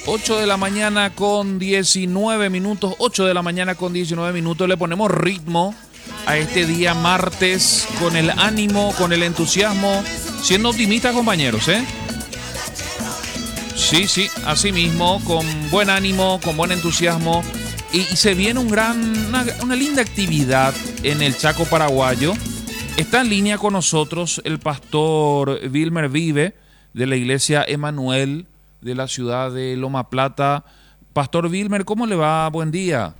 8 de la mañana con 19 minutos, 8 de la mañana con 19 minutos, le ponemos ritmo a este día martes con el ánimo, con el entusiasmo, siendo optimistas, compañeros, ¿eh? Sí, así mismo, con buen ánimo, con buen entusiasmo, y se viene una linda actividad en el Chaco paraguayo. Está en línea con nosotros el pastor Wilmer Vive, de la iglesia Emanuel, de la ciudad de Loma Plata. Pastor Wilmer, ¿cómo le va? Buen día.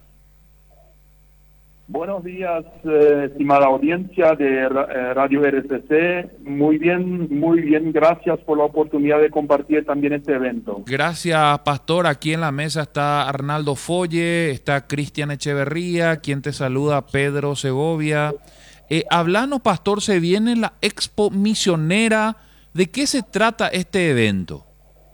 Buenos días, estimada audiencia de Radio RCC. Muy bien, gracias por la oportunidad de compartir también este evento. Gracias, pastor. Aquí en la mesa está Arnaldo Folle, está Cristian Echeverría, quien te saluda, Pedro Segovia. Hablanos, pastor, se viene la Expo Misionera. ¿De qué se trata este evento?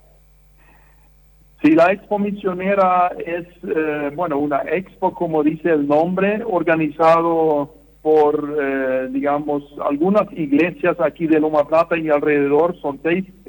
Sí, la Expo Misionera es, una expo, como dice el nombre, organizado por, digamos, algunas iglesias aquí de Loma Plata y alrededor. Son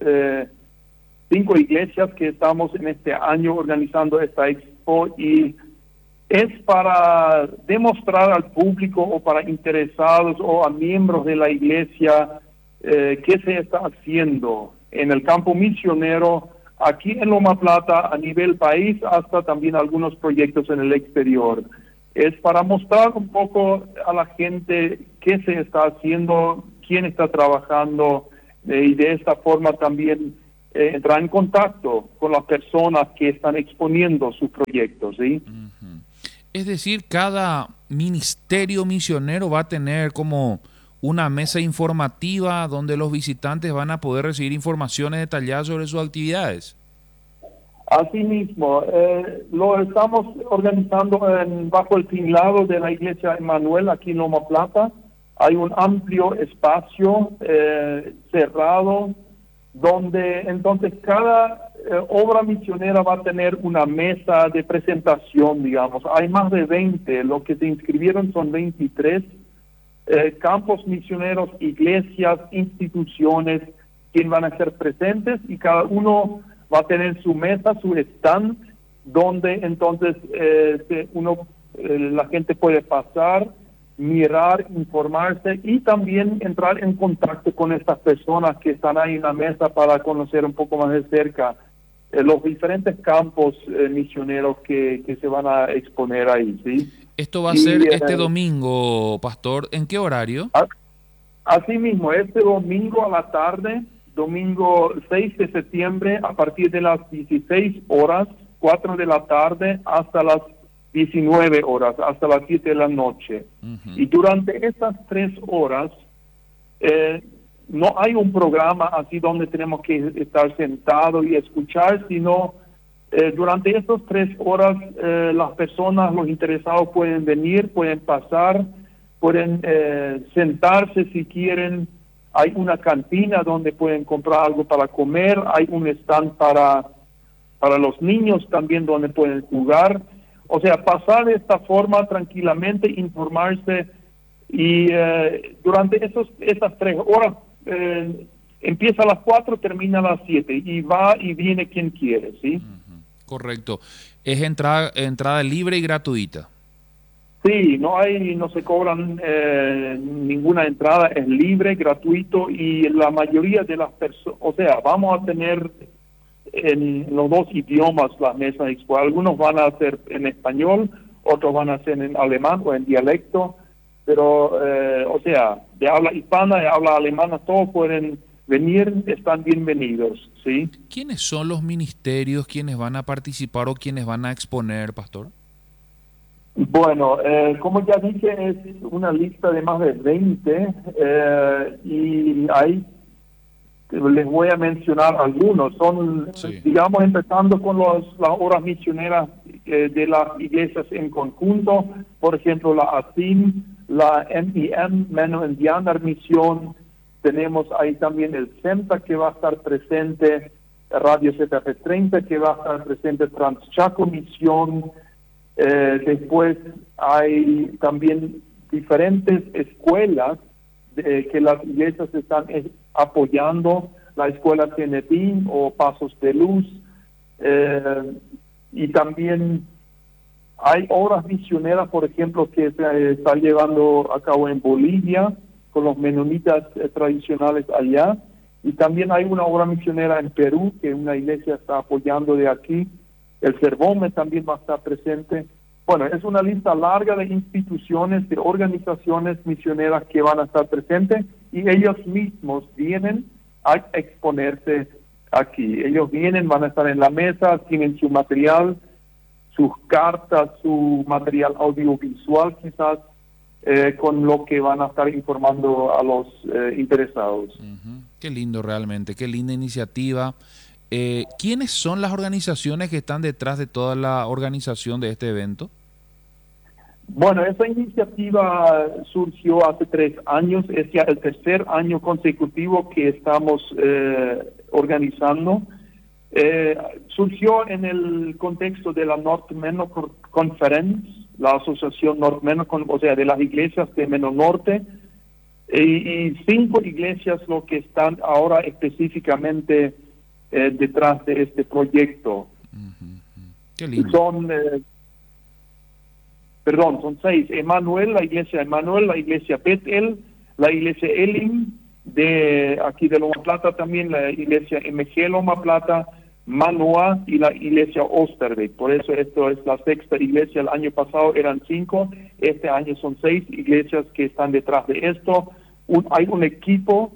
5 iglesias que estamos en este año organizando esta expo, y es para demostrar al público o para interesados o a miembros de la iglesia qué se está haciendo en el campo misionero aquí en Loma Plata, a nivel país, hasta también algunos proyectos en el exterior. Es para mostrar un poco a la gente qué se está haciendo, quién está trabajando, y de esta forma también entrar en contacto con las personas que están exponiendo sus proyectos, ¿sí? Uh-huh. Es decir, cada ministerio misionero va a tener como una mesa informativa donde los visitantes van a poder recibir informaciones detalladas sobre sus actividades. Asimismo, lo estamos organizando bajo el tinglado de la iglesia Emanuel aquí en Loma Plata. Hay un amplio espacio cerrado donde entonces cada obra misionera va a tener una mesa de presentación, digamos. Hay más de 20, los que se inscribieron son 23 campos misioneros, iglesias, instituciones, quienes van a ser presentes, y cada uno va a tener su mesa, su stand, donde entonces la gente puede pasar, mirar, informarse y también entrar en contacto con estas personas que están ahí en la mesa para conocer un poco más de cerca los diferentes campos misioneros que se van a exponer ahí, ¿sí? Esto va a ser este domingo, pastor. ¿En qué horario? Así mismo, este domingo a la tarde, domingo 6 de septiembre, a partir de las 16 horas, 4 de la tarde, hasta las 19 horas, hasta las 7 de la noche. Uh-huh. Y durante estas 3 horas, no hay un programa así donde tenemos que estar sentados y escuchar, sino durante estas 3 horas las personas, los interesados pueden venir, pueden pasar, pueden sentarse si quieren. Hay una cantina donde pueden comprar algo para comer, hay un stand para los niños también donde pueden jugar. O sea, pasar de esta forma tranquilamente, informarse, y durante esas 3 horas, empieza a las 4, termina a las 7, y va y viene quien quiere, ¿sí? Uh-huh. Correcto. Es entrada libre y gratuita. Sí, no se cobran ninguna entrada, es libre, gratuito, y la mayoría de las personas, o sea, vamos a tener en los 2 idiomas las mesas expo. Algunos van a hacer en español, otros van a hacer en alemán o en dialecto, pero, o sea, de habla hispana, de habla alemana, todos pueden venir, están bienvenidos, ¿sí? ¿Quiénes son los ministerios quienes van a participar o quienes van a exponer, pastor? Bueno, como ya dije, es una lista de más de 20, y ahí les voy a mencionar algunos. Son, sí, digamos, empezando con las obras misioneras de las iglesias en conjunto, por ejemplo, la ASIM, la MIM, Meno Indianar Misión. Tenemos ahí también el CEMTA, que va a estar presente, Radio ZP30, que va a estar presente, Transchaco Misión. Después hay también diferentes escuelas que las iglesias están apoyando, la escuela Cenedín o Pasos de Luz, Eh, y también hay obras misioneras, por ejemplo, que se están llevando a cabo en Bolivia con los menonitas tradicionales allá. Y también hay una obra misionera en Perú que una iglesia está apoyando de aquí. El Cervome también va a estar presente. Bueno, es una lista larga de instituciones, de organizaciones misioneras que van a estar presentes y ellos mismos vienen a exponerse aquí. Ellos vienen, van a estar en la mesa, tienen su material, sus cartas, su material audiovisual quizás, con lo que van a estar informando a los interesados. Uh-huh. Qué lindo realmente, qué linda iniciativa. ¿Quiénes son las organizaciones que están detrás de toda la organización de este evento? Bueno, esa iniciativa surgió hace 3 años, es ya el tercer año consecutivo que estamos organizando. Surgió en el contexto de la North Menno Conference, la asociación North Menno, o sea, de las iglesias de Menno Norte, y 5 iglesias lo que están ahora específicamente detrás de este proyecto. Uh-huh. Qué lindo. Son 6. Emanuel, la iglesia Emanuel, la iglesia Bethel, la iglesia Elim, de aquí de Loma Plata también, la iglesia MG Loma Plata, Manoa y la iglesia Osterbeek. Por eso esto es la 6ª iglesia. El año pasado eran 5, este año son 6 iglesias que están detrás de esto. Hay un equipo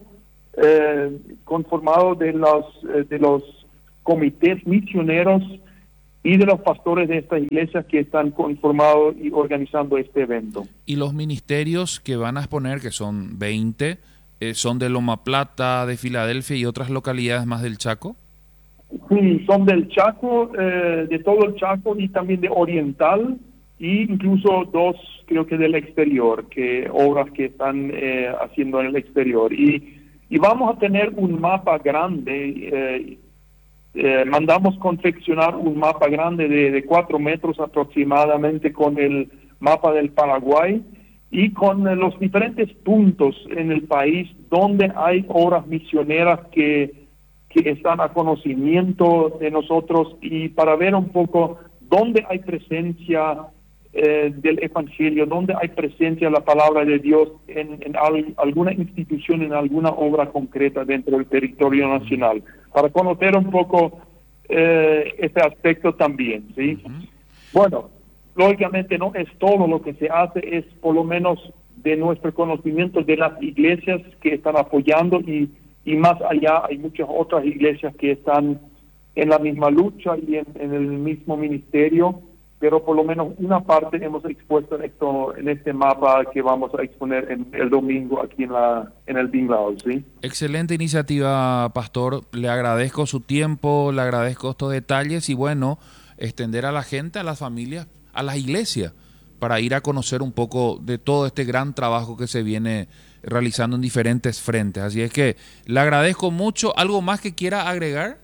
conformado de los comités misioneros y de los pastores de estas iglesias que están conformados y organizando este evento. Y los ministerios que van a exponer, que son 20, ¿son de Loma Plata, de Filadelfia y otras localidades más del Chaco? Sí, son del Chaco, de todo el Chaco y también de Oriental, e incluso 2, creo que del exterior, que obras que están haciendo en el exterior. Y vamos a tener un mapa grande. Mandamos confeccionar un mapa grande de 4 metros aproximadamente con el mapa del Paraguay y con los diferentes puntos en el país donde hay obras misioneras que están a conocimiento de nosotros, y para ver un poco dónde hay presencia del Evangelio, dónde hay presencia de la palabra de Dios en alguna institución, en alguna obra concreta dentro del territorio nacional, para conocer un poco ese aspecto también, ¿sí? Uh-huh. Bueno, lógicamente no es todo lo que se hace, es por lo menos de nuestro conocimiento de las iglesias que están apoyando, y más allá hay muchas otras iglesias que están en la misma lucha y en el mismo ministerio, pero por lo menos una parte hemos expuesto en este mapa que vamos a exponer el domingo aquí en el Binglao, ¿sí? Excelente iniciativa, pastor. Le agradezco su tiempo, le agradezco estos detalles y bueno, extender a la gente, a las familias, a las iglesias, para ir a conocer un poco de todo este gran trabajo que se viene realizando en diferentes frentes. Así es que le agradezco mucho. ¿Algo más que quiera agregar?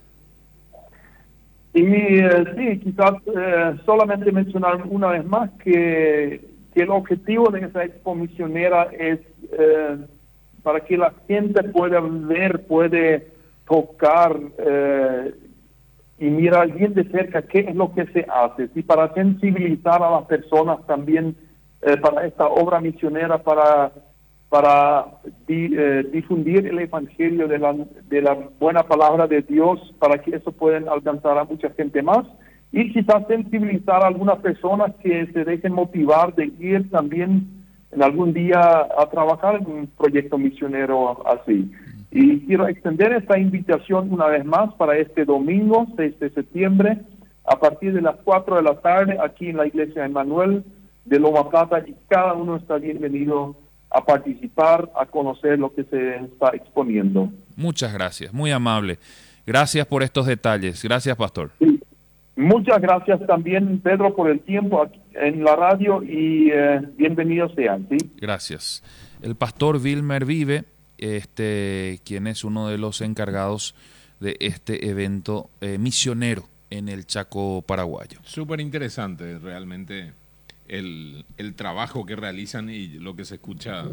Y sí, quizás solamente mencionar una vez más que el objetivo de esa expo misionera es para que la gente pueda ver, puede tocar y mirar bien de cerca qué es lo que se hace, y para sensibilizar a las personas también para esta obra misionera, para difundir el evangelio de la buena palabra de Dios, para que eso pueda alcanzar a mucha gente más, y quizás sensibilizar a algunas personas que se dejen motivar de ir también en algún día a trabajar en un proyecto misionero así. Y quiero extender esta invitación una vez más para este domingo, 6 de septiembre, a partir de las 4 de la tarde, aquí en la iglesia Emanuel de Loma Plata, y cada uno está bienvenido a participar, a conocer lo que se está exponiendo. Muchas gracias, muy amable. Gracias por estos detalles. Gracias, pastor. Sí. Muchas gracias también, Pedro, por el tiempo aquí en la radio, y bienvenidos sean, ¿sí? Gracias. El pastor Wilmer Vive, quien es uno de los encargados de este evento misionero en el Chaco paraguayo. Súper interesante realmente el trabajo que realizan, y lo que se escucha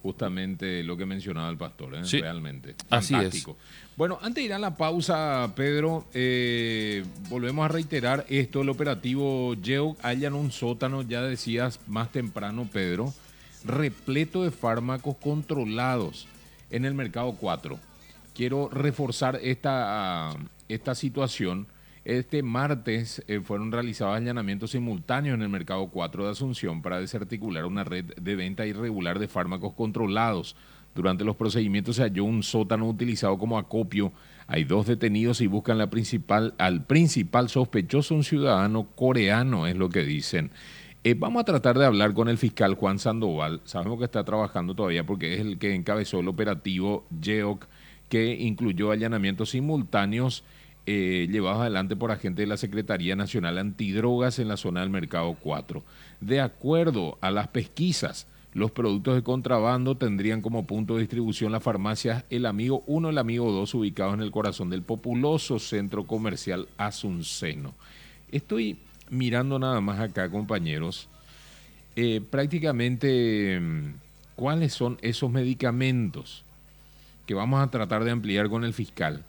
justamente lo que mencionaba el pastor, Sí, realmente. así Fantástico. es. Bueno, antes de ir a la pausa, Pedro, volvemos a reiterar esto, el operativo GEOC hallan un sótano, ya decías más temprano, Pedro, repleto de fármacos controlados en el mercado 4. Quiero reforzar esta situación. Este martes fueron realizados allanamientos simultáneos en el mercado 4 de Asunción para desarticular una red de venta irregular de fármacos controlados. Durante los procedimientos se halló un sótano utilizado como acopio. Hay 2 detenidos y buscan al principal sospechoso, un ciudadano coreano, es lo que dicen. Vamos a tratar de hablar con el fiscal Juan Sandoval. Sabemos que está trabajando todavía porque es el que encabezó el operativo GEOC, que incluyó allanamientos simultáneos llevados adelante por agentes de la Secretaría Nacional Antidrogas en la zona del Mercado 4. De acuerdo a las pesquisas, los productos de contrabando tendrían como punto de distribución las farmacias El Amigo 1 y El Amigo 2, ubicados en el corazón del populoso centro comercial Asunceno. Estoy mirando nada más acá, compañeros, prácticamente cuáles son esos medicamentos que vamos a tratar de ampliar con el fiscal.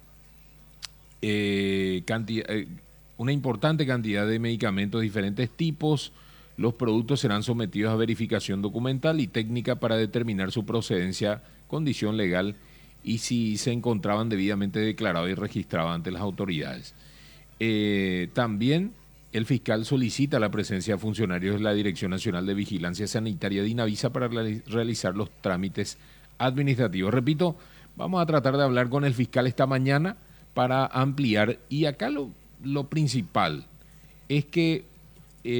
Una importante cantidad de medicamentos de diferentes tipos. Los productos serán sometidos a verificación documental y técnica para determinar su procedencia, condición legal y si se encontraban debidamente declarados y registrados ante las autoridades. También el fiscal solicita la presencia de funcionarios de la Dirección Nacional de Vigilancia Sanitaria de INAVISA para realizar los trámites administrativos. Repito, vamos a tratar de hablar con el fiscal esta mañana para ampliar, y acá lo principal es que